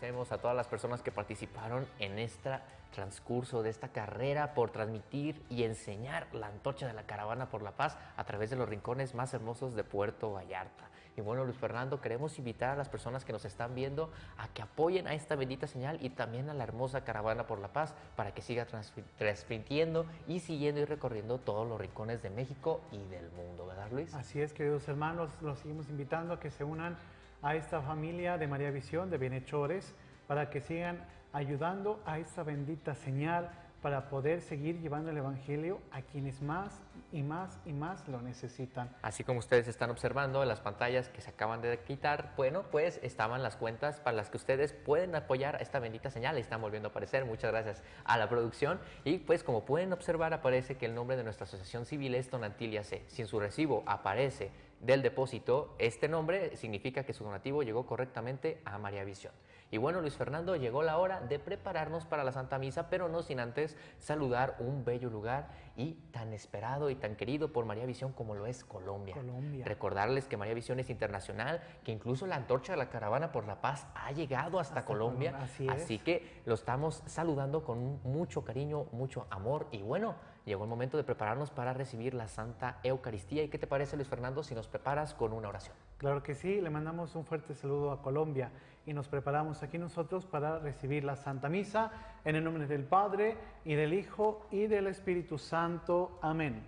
agradecemos a todas las personas que participaron en este transcurso de esta carrera por transmitir y enseñar la antorcha de la Caravana por la Paz a través de los rincones más hermosos de Puerto Vallarta. Y bueno, Luis Fernando, queremos invitar a las personas que nos están viendo a que apoyen a esta bendita señal y también a la hermosa Caravana por la Paz para que siga transmitiendo y siguiendo y recorriendo todos los rincones de México y del mundo, ¿verdad, Luis? Así es, queridos hermanos, los seguimos invitando a que se unan a esta familia de María Visión, de bienhechores, para que sigan ayudando a esta bendita señal para poder seguir llevando el Evangelio a quienes más y más y más lo necesitan. Así como ustedes están observando en las pantallas que se acaban de quitar, bueno, pues estaban las cuentas para las que ustedes pueden apoyar esta bendita señal, y están volviendo a aparecer, muchas gracias a la producción, y pues como pueden observar aparece que el nombre de nuestra asociación civil es Tonantilia C. Si en su recibo aparece del depósito este nombre, significa que su donativo llegó correctamente a María Visión. Y bueno, Luis Fernando, llegó la hora de prepararnos para la Santa Misa, pero no sin antes saludar un bello lugar y tan esperado y tan querido por María Visión como lo es Colombia. Recordarles que María Visión es internacional, que incluso la antorcha de la Caravana por la Paz ha llegado hasta Colombia. Así que lo estamos saludando con mucho cariño, mucho amor. Y bueno, llegó el momento de prepararnos para recibir la Santa Eucaristía. ¿Y qué te parece, Luis Fernando, si nos preparas con una oración? Claro que sí, le mandamos un fuerte saludo a Colombia y nos preparamos aquí nosotros para recibir la Santa Misa en el nombre del Padre y del Hijo y del Espíritu Santo. Amén.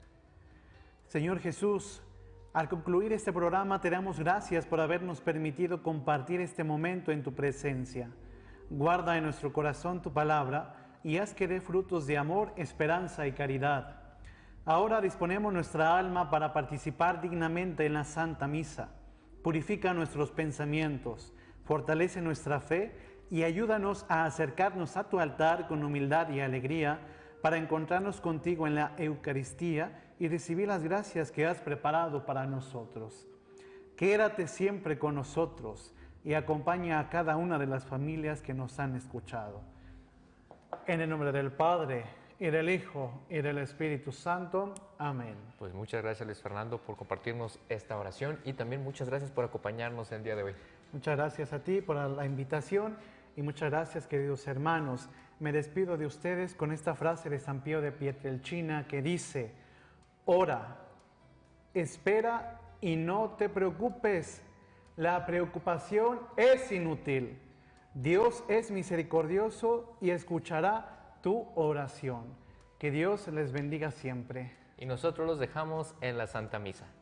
Señor Jesús, al concluir este programa te damos gracias por habernos permitido compartir este momento en tu presencia. Guarda en nuestro corazón tu palabra y haz que dé frutos de amor, esperanza y caridad. Ahora disponemos nuestra alma para participar dignamente en la Santa Misa. Purifica nuestros pensamientos, fortalece nuestra fe y ayúdanos a acercarnos a tu altar con humildad y alegría para encontrarnos contigo en la Eucaristía y recibir las gracias que has preparado para nosotros. Quédate siempre con nosotros y acompaña a cada una de las familias que nos han escuchado. En el nombre del Padre, y del Hijo, y del Espíritu Santo. Amén. Pues muchas gracias, Luis Fernando, por compartirnos esta oración y también muchas gracias por acompañarnos el día de hoy. Muchas gracias a ti por la invitación y muchas gracias, queridos hermanos. Me despido de ustedes con esta frase de San Pío de Pietrelcina que dice: ora, espera y no te preocupes. La preocupación es inútil. Dios es misericordioso y escuchará tu oración. Que Dios les bendiga siempre. Y nosotros los dejamos en la Santa Misa.